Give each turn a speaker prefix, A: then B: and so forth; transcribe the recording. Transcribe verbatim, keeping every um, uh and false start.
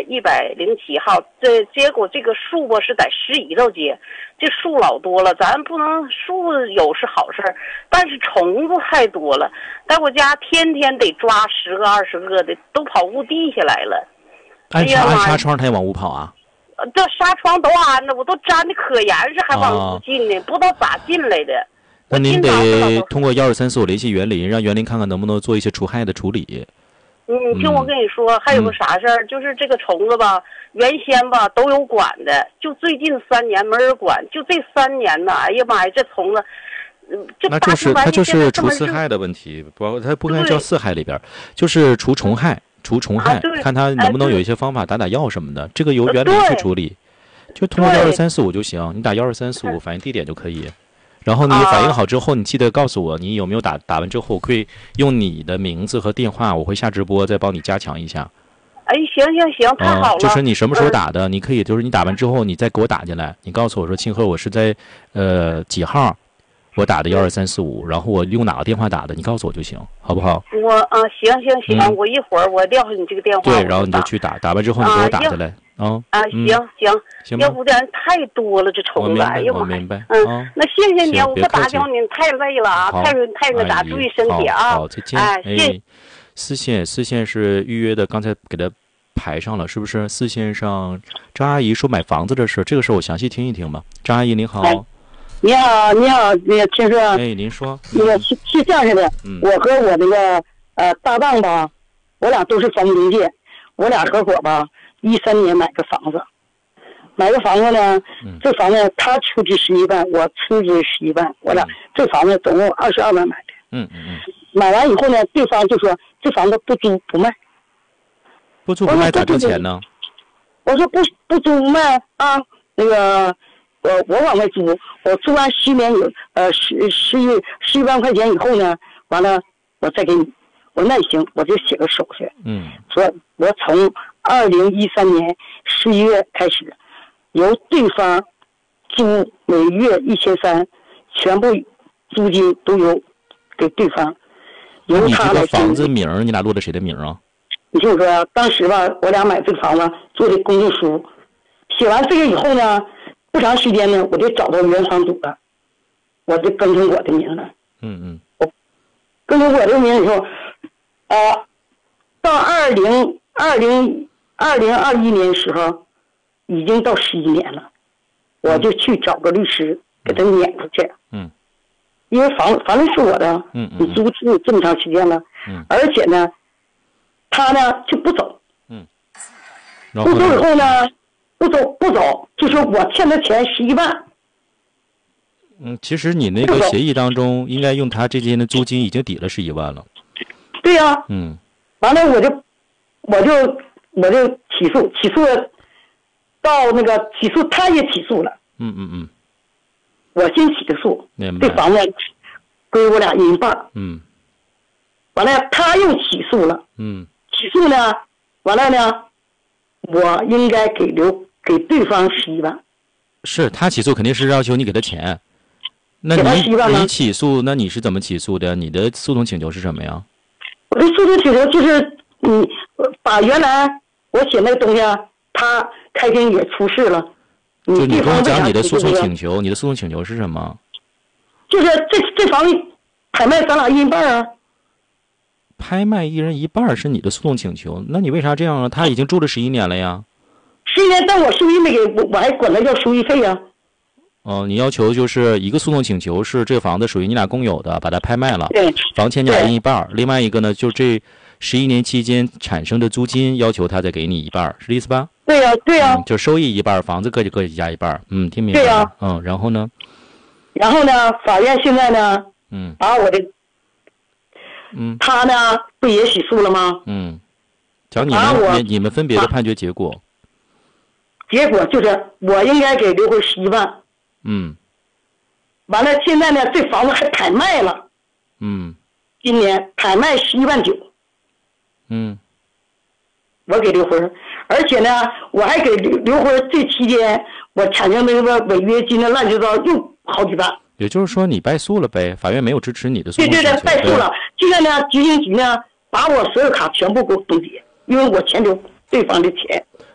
A: 一百零七号，这结果这个树吧是在十一道街，这树老多了，咱不能树有是好事，但是虫子太多了，在我家天天得抓十个二十个的，都跑屋地下来了。
B: 安纱安纱窗它也往屋跑啊？
A: 这纱窗都安着，我都粘的可严实，还往屋进呢，啊、不知道咋进来的。
B: 那您得通过幺二三四五联系园林，让园林看看能不能做一些除害的处理。
A: 嗯，听我跟你说，还有个啥事儿、嗯，就是这个虫子吧，原先吧都有管的，就最近三年没人管，就这三年呢，哎呀妈呀，这虫子，嗯，这
B: 那就是它就是除四害的问题，不，它不该叫四害里边，就是除虫害。除虫害、啊，看它能不能有一些方法打打药什么的，这个由园林去处理，就通过幺二三四五就行。你打幺二三四五反映地点就可以。然后你反映好之后，你记得告诉我你有没有打，打完之后可以用你的名字和电话，我会下直播再帮你加强一下。
A: 哎，行行行，太好了。
B: 嗯、就是你什么时候打的，嗯、你可以就是你打完之后，你再给我打进来，你告诉我说庆贺我是在呃几号。我打的幺二三四五，然后我用哪个电话打的，你告诉我就行，好不好？
A: 我啊，行行行、嗯，我一会儿我撂下你这个电话。
B: 对，然后你就去打，打完之后你给我打下来啊。
A: 啊，行行行，要不然太多了这虫子，哎呀妈！
B: 我明白，
A: 嗯，
B: 啊、
A: 那谢谢你，我不打搅你，太累了啊，太太那啥，注意身体啊。
B: 好，再见。
A: 哎，谢谢。
B: 四线，四线是预约的，刚才给他排上了，是不是？四线上张阿姨说买房子的事，这个事我详细听一听吧。张阿姨您好。
C: 哎你好，你好，那个听说，
B: 哎，您说，
C: 那个是是这样式的，嗯、我和我那个呃搭档吧，我俩都是房屋中介，我俩合伙吧，一三年买个房子，买个房子呢，嗯、这房子他出资十一万，我出资十一万，我俩、嗯、这房子总共二十二万买的，
B: 嗯嗯嗯，
C: 买完以后呢，对方就说这房子不租不卖，
B: 不租不卖咋挣钱呢？
C: 我说不不租不卖啊，那个。我我往外租，我租完十年有呃十十一十一万块钱以后呢，完了我再给你。我说那行，我就写个手续。
B: 嗯，
C: 说我从二零一三年十一月开始，由对方租每月一千三，全部租金都由给对方，由他来。
B: 你这个房子名你俩落的谁的名啊？
C: 你听我说，当时吧，我俩买这个房子做的公证书，写完这个以后呢。不长时间呢，我就找到原房主了，我就更成我的名了。
B: 嗯嗯。
C: 我更成我的名以后，啊、呃，到二零二零二零二一年时候，已经到十一年了，我就去找个律师给他撵出去。
B: 嗯。
C: 因为房房子是我的，
B: 嗯嗯，
C: 你租住这么长时间了，
B: 嗯，
C: 而且呢，他呢就不走。
B: 嗯。
C: 不走以后呢？不走不走，就说我欠他钱十一万。
B: 嗯，其实你那个协议当中，应该用他这间的租金已经抵了十一万了。
C: 对呀、啊。
B: 嗯。
C: 完了，我就我就我就起诉，起诉了，到那个起诉，他也起诉了。
B: 嗯嗯嗯。
C: 我先起的诉，
B: 明白。
C: 这房子归我俩一人半。
B: 嗯。
C: 完了，他又起诉了。
B: 嗯。
C: 起诉呢，完了呢，我应该给留。给对方十一万，
B: 是他起诉肯定是要求你给他钱，那你你起诉，那你是怎么起诉的？你的诉讼请求是什么呀？
C: 我的诉讼请求就是，你把原来我写那个东西，他开庭也出示了。
B: 就你跟我讲你的诉讼请求，你的诉讼请求是什么？
C: 就是这这房子拍卖咱俩一人半啊。
B: 拍卖一人一半是你的诉讼请求，那你为啥这样啊？他已经住了十一年了呀。
C: 十一年，但我收益没给我，我还管他要收益费呀、
B: 啊。哦，你要求就是一个诉讼请求是这房子属于你俩共有的，把它拍卖了，
C: 对，
B: 房欠你俩一半。另外一个呢，就这十一年期间产生的租金，要求他再给你一半，是这意思吧？
C: 对呀、啊，对呀、啊
B: 嗯，就收益一半，房子各就各加一半。嗯，听明白了。
C: 对呀、啊，
B: 嗯，然后呢？
C: 然后呢，法院现在呢，
B: 嗯，
C: 把我的，
B: 嗯，
C: 他呢不也起诉了吗？
B: 嗯，讲你们你们分别的判决结果。
C: 结果就是我应该给刘辉十一万，
B: 嗯，
C: 完了现在呢这房子还拍卖了，
B: 嗯，
C: 今年拍卖十一万九，
B: 嗯，
C: 我给刘辉，而且呢我还给刘刘辉这期间我产生那个违约金的乱七八糟又好几万，
B: 也就是说你败诉了呗，法院没有支持你的诉讼
C: 对对对，败诉了。现在呢，执行局呢把我所有卡全部给我冻结，因为我欠留对方的钱。